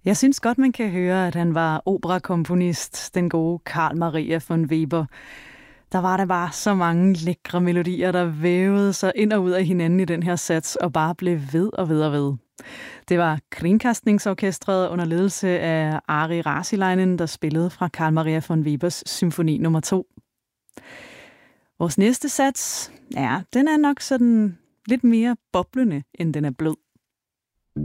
Jeg synes godt, man kan høre, at han var operakomponist, den gode Carl Maria von Weber. Der var der bare så mange lækre melodier, der vævede sig ind og ud af hinanden i den her sats, og bare blev ved og ved og ved. Det var Kringkastningsorkestret under ledelse af Ari Rasilainen, der spillede fra Carl Maria von Webers symfoni nummer 2. Vores næste sats, ja, den er nok sådan lidt mere boblende, end den er blød.